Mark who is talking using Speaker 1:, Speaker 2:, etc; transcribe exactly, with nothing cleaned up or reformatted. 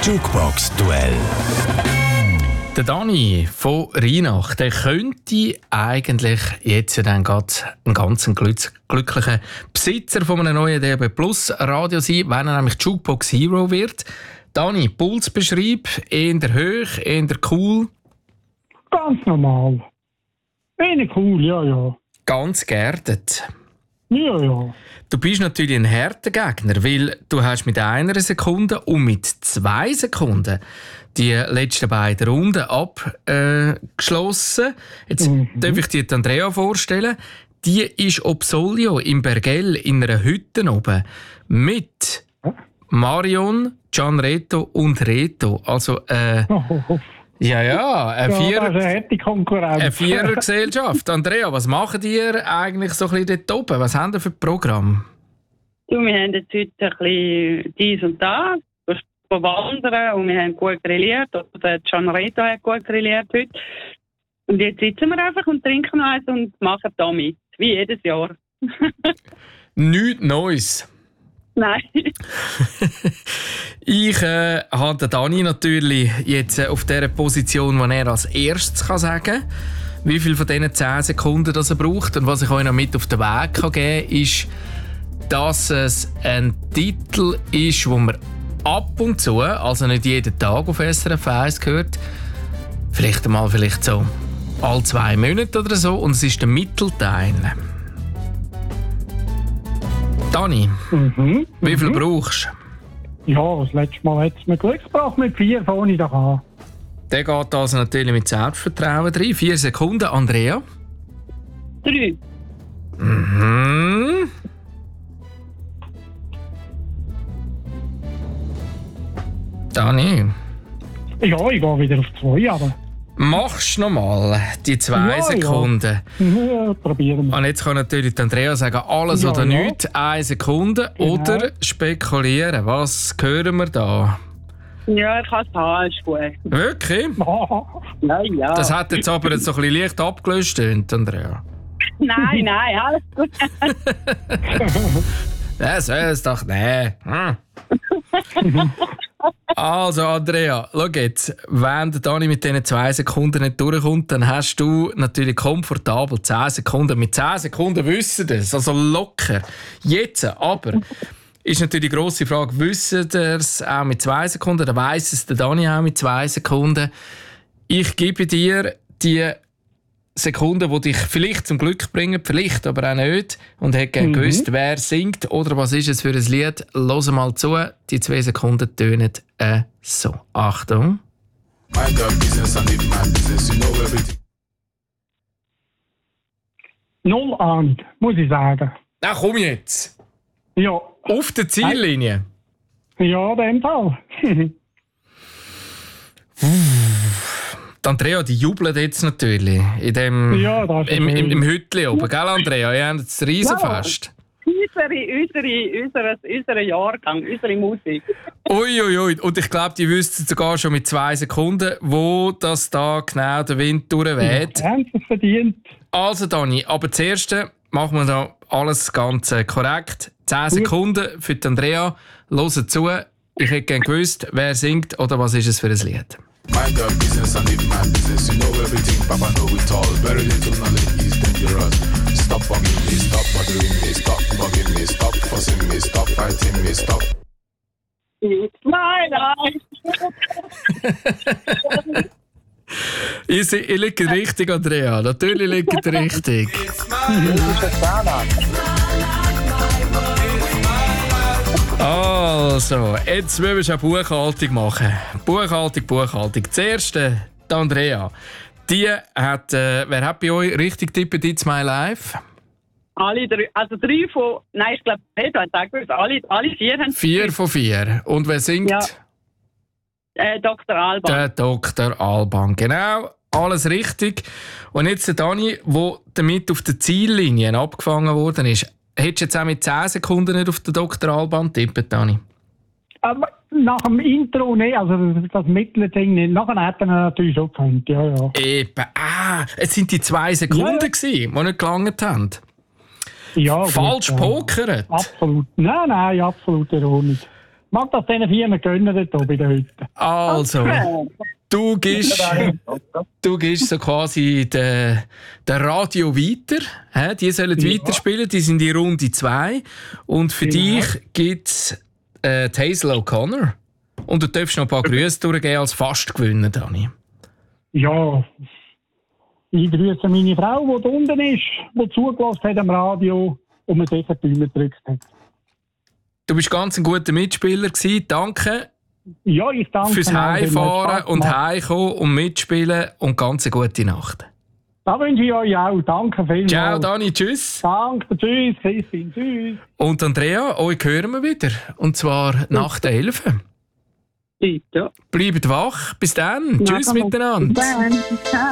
Speaker 1: Jukebox-Duell.
Speaker 2: Der Dani von Rheinach, der könnte eigentlich jetzt dann gerade ein ganz glücklicher Besitzer von einem neuen D A B Plus Radio sein, wenn er nämlich Jukebox Hero wird. Dani, Pulsbeschreib, eher hoch, eher cool?
Speaker 3: Ganz normal. Wenig cool, ja, ja.
Speaker 2: Ganz geerdet.
Speaker 3: Ja, ja.
Speaker 2: Du bist natürlich ein harter Gegner, weil du hast mit einer Sekunde und mit zwei Sekunden die letzten beiden Runden abgeschlossen. Äh, Jetzt mhm. darf ich dir die Andrea vorstellen. Die ist ob Solio im Bergell in einer Hütte oben mit Marion, Gianreto und Reto. Also äh,
Speaker 3: Oh.
Speaker 2: ja, ja, eine
Speaker 3: Ja,
Speaker 2: Vierer-
Speaker 3: das ist eine harte Konkurrenz.
Speaker 2: eine Vierergesellschaft. Andrea, was machen ihr eigentlich so ein bisschen dort oben? Was habt ihr für ein Programm?
Speaker 4: Du, wir haben jetzt heute ein bisschen dies und das. Du kannst wandern und wir haben gut grilliert. Der Gianreto hat gut grilliert heute. Und jetzt sitzen wir einfach und trinken noch eins und machen da mit. Wie jedes Jahr.
Speaker 2: Nichts Neues.
Speaker 4: Nein.
Speaker 2: Ich äh, habe den Dani natürlich jetzt äh, auf der Position, wo er als erstes kann sagen kann, wie viel von diesen zehn Sekunden das er braucht. Und was ich euch noch mit auf den Weg kann geben kann, ist, dass es ein Titel ist, wo man ab und zu, also nicht jeden Tag auf S R F eins hört, vielleicht einmal vielleicht so alle zwei Monate oder so, und es ist der Mittelteil. Dani,
Speaker 3: Mhm.
Speaker 2: wie viel
Speaker 3: mhm.
Speaker 2: brauchst du?
Speaker 3: Ja, das letzte Mal hat es mir Glück gebracht mit vier vorne da an.
Speaker 2: Der geht also natürlich mit Selbstvertrauen rein. Vier Sekunden. Andrea?
Speaker 4: Drei.
Speaker 2: Mhm. Dani,
Speaker 3: Ja, ich gehe wieder auf zwei, aber
Speaker 2: machst du noch mal die zwei
Speaker 3: Ja, ja.
Speaker 2: Sekunden?
Speaker 3: ja, probieren wir.
Speaker 2: Und jetzt kann natürlich die Andrea sagen, alles
Speaker 3: Ja,
Speaker 2: oder
Speaker 3: ja.
Speaker 2: nichts, eine Sekunde.
Speaker 3: Genau.
Speaker 2: Oder spekulieren. Was hören wir da?
Speaker 4: Ja, ich kann es haben, ist gut.
Speaker 2: Wirklich?
Speaker 4: Ja, ja.
Speaker 2: Das hat jetzt aber jetzt so ein bisschen leicht abgelöst, Andrea.
Speaker 4: Nein, nein, alles gut.
Speaker 2: Das soll es doch nicht. Hm. Also Andrea, schau jetzt, wenn der Dani mit diesen zwei Sekunden nicht durchkommt, dann hast du natürlich komfortabel zehn Sekunden. Mit zehn Sekunden wissen das, also locker. Jetzt aber ist natürlich die grosse Frage, wissen ihr es auch mit zwei Sekunden? Dann weiss es der Dani auch mit zwei Sekunden. Ich gebe dir die Sekunden, die dich vielleicht zum Glück bringen, vielleicht aber auch nicht. Und hätte gerne
Speaker 3: Mhm.
Speaker 2: gewusst, wer singt oder was ist es für ein Lied. Hör mal zu, die zwei Sekunden tönen äh, so. Achtung.
Speaker 1: I got business and live my business, you know everything.
Speaker 3: Null Ahnung, muss ich sagen.
Speaker 2: Na komm jetzt!
Speaker 3: Ja,
Speaker 2: Auf der Ziellinie.
Speaker 3: ja, in dem Fall.
Speaker 2: Die Andrea, die jubelt jetzt natürlich. In dem,
Speaker 3: Ja, das ist
Speaker 2: im, im,
Speaker 3: schön.
Speaker 2: im Hütli oben, gell Andrea? Ihr habt das Riesenfest.
Speaker 4: Unsere, unsere, unsere, unsere Jahrgang, unsere Musik.
Speaker 2: Uiuiui, ui, ui. Und ich glaube, die wüssten sogar schon mit zwei Sekunden, wo das da genau der Wind durchweht.
Speaker 3: Ja, haben sie es verdient.
Speaker 2: Also Dani, aber zuerst machen wir da alles ganz äh, korrekt. zehn Sekunden für die Andrea. Hört zu. Ich hätte gerne gewusst, wer singt oder was ist es für ein Lied.
Speaker 1: I got business and live my business, you know everything, Papa know it all. Very little knowledge is dangerous. Stop bugging me, stop bothering me, stop bugging me, stop fussing me, stop fighting me, stop.
Speaker 4: Nein, nein.
Speaker 2: Ihr, se- ihr liegt richtig, Andrea. Natürlich liegt ihr richtig. Also, jetzt müssen wir schon Buchhaltung machen. Buchhaltung, Buchhaltung. Zuerst äh, die Andrea. Die hat, äh, wer hat bei euch richtig tippt, It's My Life?
Speaker 4: Alle drei, also drei von, nein, ich glaube, Pedro hat auch gewusst, alle, alle vier haben
Speaker 2: Vier von vier. Und wer singt?
Speaker 4: Ja. äh, Doktor Alban.
Speaker 2: Der Doktor Alban. Genau, alles richtig. Und jetzt der Dani, der damit auf der Ziellinie abgefangen worden ist. Hättest du jetzt auch mit zehn Sekunden nicht auf den Doktor Alban tippen, Dani?
Speaker 3: Aber nach dem Intro nicht, also das, das mittlere Ding nicht. Nachher hat er natürlich schon gekannt, ja, ja.
Speaker 2: Eben, ah, es sind die zwei Sekunden,
Speaker 3: Ja, ja.
Speaker 2: gewesen, die nicht gelangt haben.
Speaker 3: ja
Speaker 2: Falsch
Speaker 3: gut, ja.
Speaker 2: pokert.
Speaker 3: Absolut. Nein, nein, absolut in Ordnung. mag das diesen Firmen gönnen, dort oben in der Hütte.
Speaker 2: Also, du gehst, du gehst so quasi den, den Radio weiter. He? Die sollen
Speaker 3: Ja.
Speaker 2: weiterspielen, die sind in Runde zwei. Und für
Speaker 3: Genau.
Speaker 2: dich gibt es äh, Hazel O'Connor. Und du darfst noch ein paar Grüße durchgeben als Fastgewinner, Dani.
Speaker 3: Ja, ich grüße meine Frau, die da unten ist, die zugelassen hat am Radio und mir sicher die Daumen gedrückt hat.
Speaker 2: Du bist ganz ein guter Mitspieler gewesen. Danke
Speaker 3: Ja, ich danke
Speaker 2: fürs
Speaker 3: Ihnen auch,
Speaker 2: Heimfahren
Speaker 3: hat Spaß
Speaker 2: und
Speaker 3: gemacht.
Speaker 2: Heimkommen und Mitspielen und ganz eine gute Nacht.
Speaker 3: Das wünsche ich euch auch. Danke vielmals.
Speaker 2: Ciao, Dani, tschüss.
Speaker 3: Danke, tschüss, Christine, tschüss.
Speaker 2: Und Andrea, euch hören wir wieder. Und zwar nach der elf.
Speaker 4: Ja.
Speaker 2: Bleibt wach. Bis dann. Tschüss miteinander.
Speaker 4: Dann. Ciao.